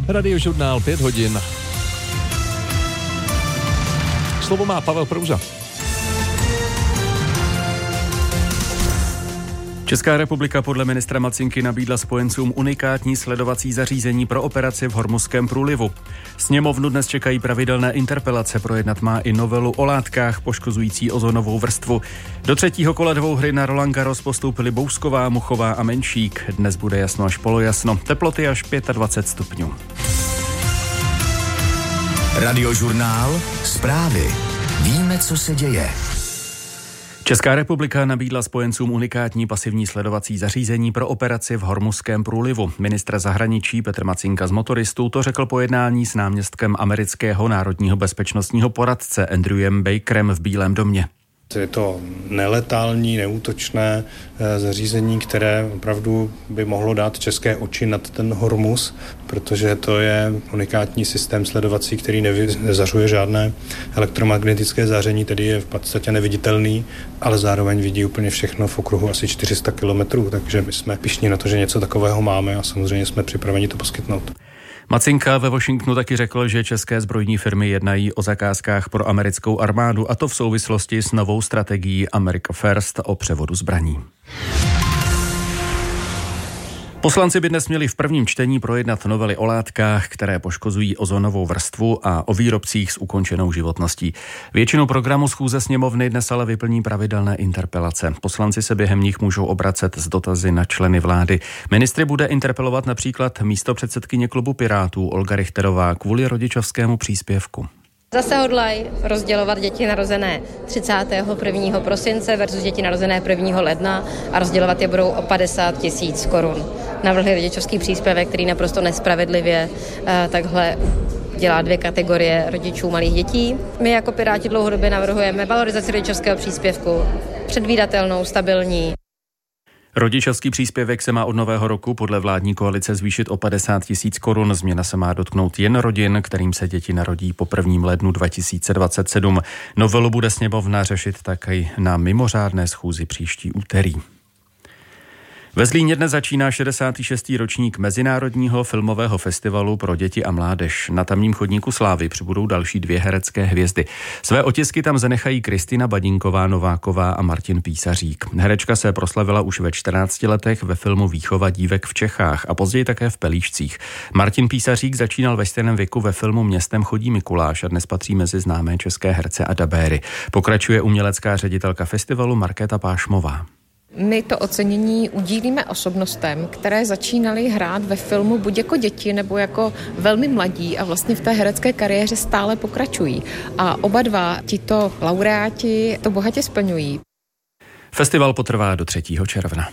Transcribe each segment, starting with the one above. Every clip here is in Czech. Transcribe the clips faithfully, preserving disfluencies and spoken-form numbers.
Radiožurnál pět hodin. Slovo má Pavel Prouza. Česká republika podle ministra Macinky nabídla spojencům unikátní sledovací zařízení pro operaci v Hormuzském průlivu. Sněmovnu dnes čekají pravidelné interpelace, projednat má i novelu o látkách poškozující ozonovou vrstvu. Do třetího kola dvouhry na Roland Garros postoupili Bousková, Muchová a Menšík. Dnes bude jasno až polojasno, teploty až dvacet pět stupňů. Radiožurnál, zprávy. Víme, co se děje. Česká republika nabídla spojencům unikátní pasivní sledovací zařízení pro operaci v Hormuzském průlivu. Ministr zahraničí Petr Macinka z Motoristů to řekl po jednání s náměstkem amerického národního bezpečnostního poradce Andrewem Bakerem v Bílém domě. Je to neletální, neútočné zařízení, které opravdu by mohlo dát české oči nad ten Hormuz, protože to je unikátní systém sledovací, který nezařuje žádné elektromagnetické záření, tedy je v podstatě neviditelný, ale zároveň vidí úplně všechno v okruhu asi čtyři sta kilometrů, takže my jsme pyšní na to, že něco takového máme a samozřejmě jsme připraveni to poskytnout. Macinka ve Washingtonu taky řekl, že české zbrojní firmy jednají o zakázkách pro americkou armádu, a to v souvislosti s novou strategií America First o převodu zbraní. Poslanci by dnes měli v prvním čtení projednat novely o látkách, které poškozují ozonovou vrstvu, a o výrobcích s ukončenou životností. Většinu programu schůze sněmovny dnes ale vyplní pravidelné interpelace. Poslanci se během nich můžou obracet s dotazy na členy vlády. Ministry bude interpelovat například místopředsedkyně klubu Pirátů Olga Richterová kvůli rodičovskému příspěvku. Zase hodlají rozdělovat děti narozené třicátého prvního prosince versus děti narozené prvního ledna a rozdělovat je budou o padesát tisíc korun. Navrhli rodičovský příspěvek, který naprosto nespravedlivě eh, takhle dělá dvě kategorie rodičů malých dětí. My jako Piráti dlouhodobě navrhujeme valorizaci rodičovského příspěvku, předvídatelnou, stabilní. Rodičovský příspěvek se má od nového roku podle vládní koalice zvýšit o padesát tisíc korun. Změna se má dotknout jen rodin, kterým se děti narodí po prvním lednu dva tisíce dvacet sedm. Novelu bude sněmovna řešit také na mimořádné schůzi příští úterý. Ve Zlíně dnes začíná šedesátý šestý ročník Mezinárodního filmového festivalu pro děti a mládež. Na tamním chodníku slávy přibudou další dvě herecké hvězdy. Své otisky tam zanechají Kristina Badinková Nováková a Martin Písařík. Herečka se proslavila už ve čtrnácti letech ve filmu Výchova dívek v Čechách a později také v Pelíšcích. Martin Písařík začínal ve stejném věku ve filmu Městem chodí Mikuláš a dnes patří mezi známé české herce a dabéry. Pokračuje umělecká ředitelka festivalu Markéta Pášmová. My to ocenění udílíme osobnostem, které začínaly hrát ve filmu buď jako děti nebo jako velmi mladí a vlastně v té herecké kariéře stále pokračují. A oba dva tito laureáti to bohatě splňují. Festival potrvá do třetího června.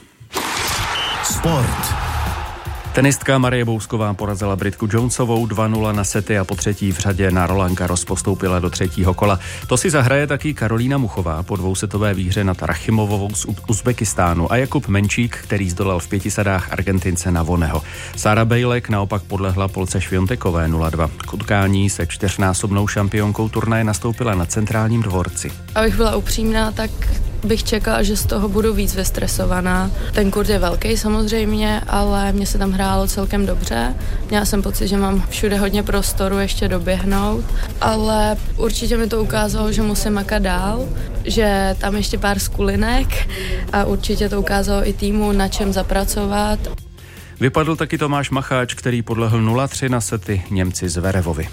Sport. Tenistka Marie Bousková porazila Britku Jonesovou dva nula na sety a po třetí v řadě na Roland Garros postoupila do třetího kola. To si zahraje taky Karolína Muchová po dvousetové výhře nad Rachimovovou z Uzbekistánu a Jakub Menčík, který zdolal v pěti sadách Argentince Navoneho. Sára Bejlek naopak podlehla Polce Šviontekové nula dva. K utkání se čtyřnásobnou šampionkou turnaje nastoupila na Centrálním dvorci. Abych byla upřímná, tak bych čekala, že z toho budu víc vystresovaná. Ten kurz je velký samozřejmě, ale mně se tam hrálo celkem dobře. Měla jsem pocit, že mám všude hodně prostoru ještě doběhnout, ale určitě mi to ukázalo, že musím makat dál, že tam ještě pár skulinek a určitě to ukázalo i týmu, na čem zapracovat. Vypadl taky Tomáš Macháč, který podlehl nula tři na sety Němci Zverevovi.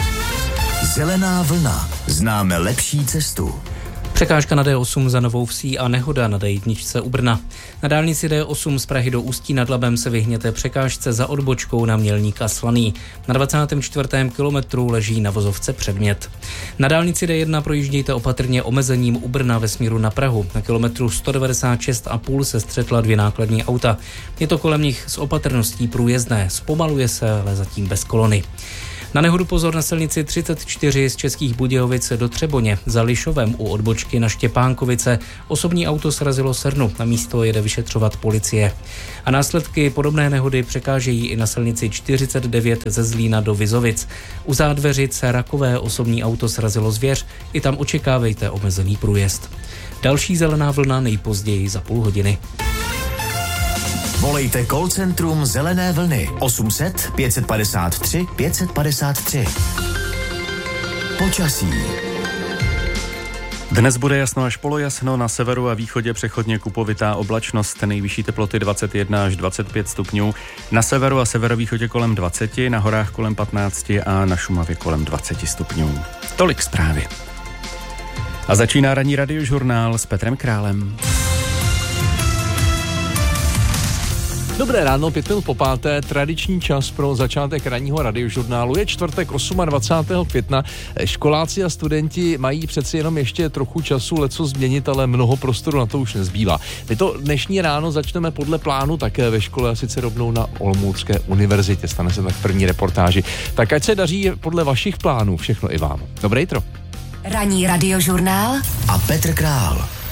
Zelená vlna. Známe lepší cestu. Překážka na D osm za Novou Vsí a nehoda na D jedna u Brna. Na dálnici D osm z Prahy do Ústí nad Labem se vyhněte překážce za odbočkou na Mělník a Slaný. Na dvacátém čtvrtém kilometru leží na vozovce předmět. Na dálnici D jedna projíždějte opatrně omezením u Brna ve směru na Prahu. Na kilometru sto devadesát šest a půl se střetla dvě nákladní auta. Je to kolem nich s opatrností průjezdné. Zpomaluje se, ale zatím bez kolony. Na nehodu pozor na silnici třicet čtyři z Českých Budějovic do Třeboně. Za Lišovem u odbočky na Štěpánkovice osobní auto srazilo srnu. Na místo jede vyšetřovat policie. A následky podobné nehody překážejí i na silnici čtyřicet devět ze Zlína do Vizovic. U Zádveřic Rakové osobní auto srazilo zvěř. I tam očekávejte omezený průjezd. Další zelená vlna nejpozději za půl hodiny. Volejte call centrum Zelené vlny osm set pět padesát tři pět padesát tři. Počasí. Dnes bude jasno až polojasno, na severu a východě přechodně kupovitá oblačnost, nejvyšší teploty dvacet jedna až dvacet pět stupňů, na severu a severovýchodě kolem dvacet, na horách kolem patnáct a na Šumavě kolem dvacet stupňů. Tolik zprávy. A začíná ranní radiožurnál s Petrem Králem. Dobré ráno, pět minut po páté, tradiční čas pro začátek ranního radiožurnálu. Je čtvrtek dvacátého osmého května. Školáci a studenti mají přeci jenom ještě trochu času leco změnit, ale mnoho prostoru na to už nezbývá. My to dnešní ráno začneme podle plánu také ve škole, a sice rovnou na Olomoucké univerzitě. Stane se tak v první reportáži. Tak ať se daří podle vašich plánů, všechno i vám. Dobré jitro. Ranní radiožurnál a Petr Král.